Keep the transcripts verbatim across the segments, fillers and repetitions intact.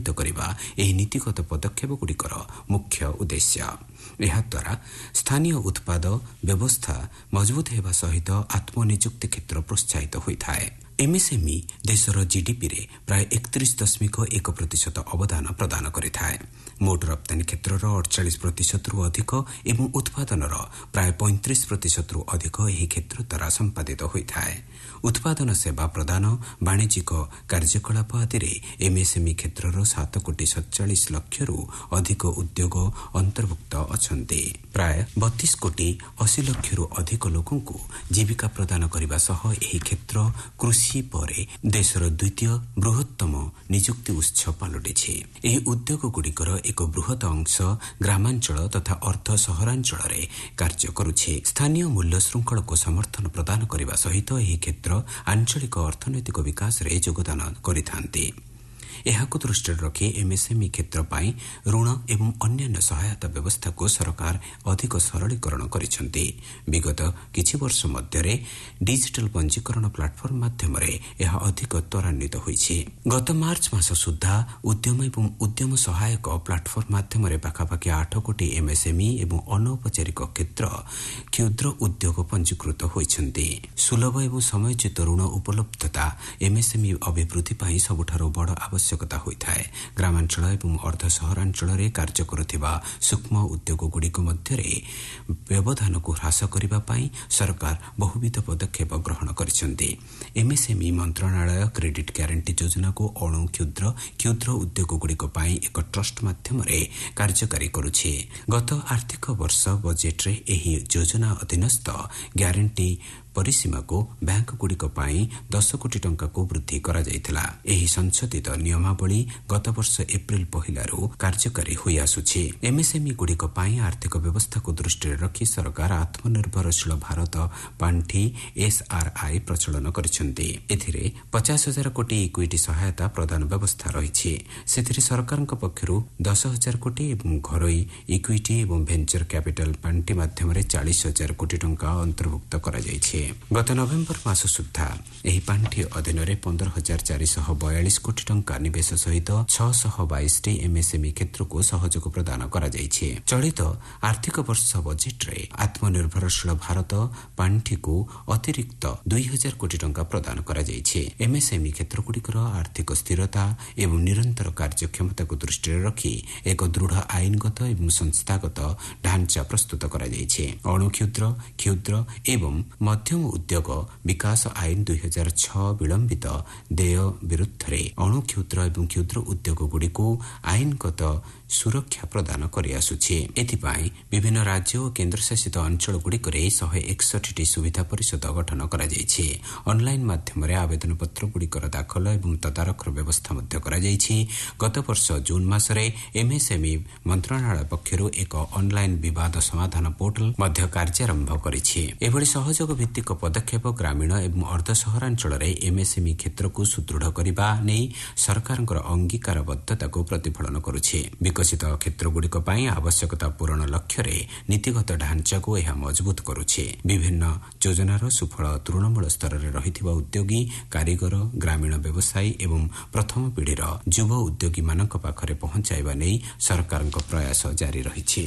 ତ୍वरान्वित करबा एही नीतिगत पदक्षेपगुड़िकर मुख्य उद्देश्य। एहाद्वारा स्थानीय उत्पाद व्यवस्था मजबूत हेबा सहित आत्मनियुक्ति क्षेत्र प्रोत्साहित होइथाए। एमएसएमई देशर जीडीपी रे प्राय एकतीस दशमिक एक प्रतिशत अवदान प्रदान करिथाए। मोट रप्तानी क्षेत्रर अड़चाश प्रतिशत रु अधिक एवं उत्पादनर प्राय पैंतीस प्रतिशत रु अधिक एही क्षेत्र द्वारा संपादित होइथाए। उत्पादन सेवा प्रदान वाणिज्यिक कार्यकलाप आदि एमएसएमई क्षेत्रर सात कोटी सतचाश लक्ष रु अधिक उद्योग अंतर्भुक्त अछन्ते। प्राय बत्तीस कोटी अस्सी लक्ष रु अधिक लोकंकु जीविका प्रदान करबा सह एही क्षेत्र कृषि परे देशर द्वितीय बृहत्तम नियुक्ति उत्स पालटिछि। एही उद्योग गुड़िकर एक बृहत अंश ग्रामांचल तथा अर्ध सहरांचल रे कार्य करुछि। स्थानीय मूल्य श्रृंखल को समर्थन प्रदान करबा सहित एही क्षेत्र आंचलिक अर्थनैतिक विकास रे योगदान करिथान्ते। एहाको दृष्टि रखी एमएसएमई क्षेत्र पाई ऋण एवं अन्य सहायता व्यवस्था को सरकार अधिक सरलीकरण करिसेंती। विगत किछि वर्ष मध्यरे डिजिटल पंजीकरण प्लाटफर्म माध्यम रे यह अधिक त्वरान्वित होइछि। गत मार्च मास सुद्धा उद्यम एवं उद्यम सहायक प्लाटफर्म माध्यम रे पाखापाखि आठ कोटी एमएसएमई एवं अनौपचारिक क्षेत्र क्षुद्र उद्योग पंजीकृत होइछन्ती। सुलभ एवं समयोचित ऋण उपलब्धता एमएसएमई अभिवृद्धि पाई सबुठारो बड़ आवश्यक होइथाए। ग्रामांचल एवं अर्ध सहरांचल रे कार्य करुथिबा सूक्ष्म उद्योग गुड़िक मध्यरे व्यवधान को ह्रास करिबा पाई सरकार बहुविध पदक्षेप ग्रहण करिसेंती। एमएसएमई मंत्रणालय क्रेडिट ग्यारंटी योजना को अणु क्षुद्र क्षुद्र उद्योग गुड़िक पाई एक ट्रस्ट माध्यम रे कार्यकारी करुछि। गत आर्थिक वर्ष बजेट रे एही योजना अधीनस्थ ग्यारंटी परिसीमा को बैंक गुड़िक पाई दस कोटी टंका को वृद्धि करा जायतिला। एही संशोधित नियमावली गत वर्ष एप्रिल पहिलारू कार्यकारी होई आसुछि। एमएसएमई गुड़िक पाई आर्थिक व्यवस्था को दृष्टि रखी सरकार आत्मनिर्भरशील भारत पांठी एसआरआई प्रचलन करिसेंती। एथिरे पचास हजार कोटी इक्विटी सहायता प्रदान व्यवस्था रहिछि। सेथिरे सरकारक पक्षरु दस हजार कोटी एवं घरोई इक्विटी एवं भेंचर कैपिटल पांठी माध्यम रे चालीस हजार कोटी टंका अंतर्भुक्त करा जायछि। गत नवेम्बर मास सुद्धा एही पांठी अधीन रे पंद्रह हजार चार सौ बयालीस कोटी टंका निवेश सहित छह सौ बाईस टी एमएसएमई क्षेत्र को सहयोग प्रदान करा जायछि। चलित आर्थिक वर्ष बजेट रे आत्मनिर्भरशील भारत पांठी को अतिरिक्त दुई हजार कोटी टंका प्रदान करा जायछि। एमएसएमई क्षेत्र गुड़िकर आर्थिक स्थिरता एवं निरंतर कार्यक्षमता को दृष्टि रखी एक दृढ़ आईनगत एवं संस्थागत ढांचा प्रस्तुत करा जायछि। अणु क्षुद्र क्षुद्र एवं मध्य उद्योग विकास आईन दुई हजार छह विलंबित देय विरुद्ध रे अणु क्षुद्र एवं क्षुद्र उद्योग गुड़िको आईनगत सुरक्षा प्रदान करि आसुछि। एथिपाई विभिन्न राज्य और केन्द्रशासित अंचल गुड़िकरे एक सौ इकसठ टी सुविधा परिषद गठन करा जायछि। ऑनलाइन माध्यम रे आवेदन पत्र गुड़िकर दाखल एवं तदारखर व्यवस्था मध्य करा जायछि। गत वर्ष जून मासरे एमएसएमई मंत्रणालय पक्षरु एक ऑनलाइन विवाद समाधान पोर्टल मध्य कार्यारंभ करिछि। एभଳି सहयोग भित्तिक पदक्षेप ग्रामीण एवं अर्ध सहरांचल रे एमएसएमई क्षेत्र को सुदृढ़ करबा नै सरकारक अंगीकारबद्धता को प्रतिफलन करुछि। विकसित क्षेत्र गुड़िक पाई आवश्यकता पूरण लक्ष्य रे नीतिगत ढांचा को यह मजबूत करुछि। विभिन्न योजनार सुफल तृणमूल स्तर रे रहिथिबा उद्योगी कारीगर ग्रामीण व्यवसायी एवं प्रथम पीढ़ीर युव उद्योगी मानक पाखरे पहुंचाइबा नै सरकारक प्रयास जारी रहिछि।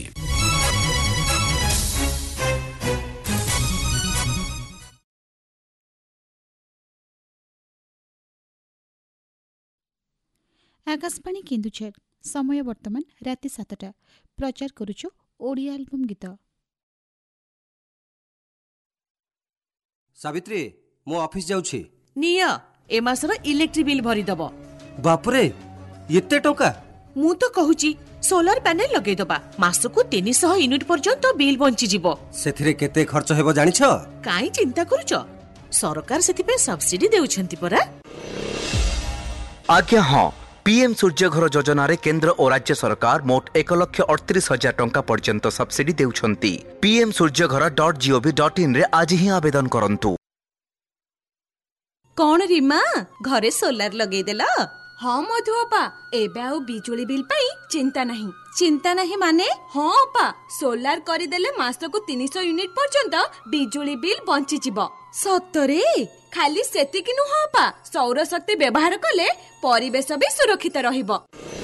आकाशवाणी केन्दुझर समय वर्तमान राति सातटा प्रचार करुछु ओडिया एल्बम गीत। सावित्री मो ऑफिस जाउछि निया ए मासर इलेक्ट्रिक बिल भरि दबो। बाप रे एते टका मु तो कहूची सोलर पैनल लगै दबा मासको तीन सौ यूनिट पर्यंत बिल बंची जिवो। सेथिरे केते खर्च हेबो जानिछ? काई चिंता करूछ सरकार सेति पे सब्सिडी देउछंती परा। आज्ञा हां पीएम सूर्य घर योजना रे केंद्र और राज्य सरकार मोट एक लक्ष अड़तीस हजार टंका पर्यंत सब्सिडी देउछंती। पीएम सूर्य घर डॉट जीओवी डॉट इन रे आज ही आवेदन करंतु। कौन रीमा घरे सोलर लगै देला? हाँ मधुअपा एबे आउ बिजुली बिल पाई चिंता नहीं। चिंता नहीं माने? हाँ अपा सोलार करिदेले मासको तीन सौ यूनिट पर्यंत बिजुली बिल बंची जिवो। सतरे? खाली सेतिकी नुह अपा सौर शक्ति व्यवहार कले परिवेश भी सुरक्षित रहिबो।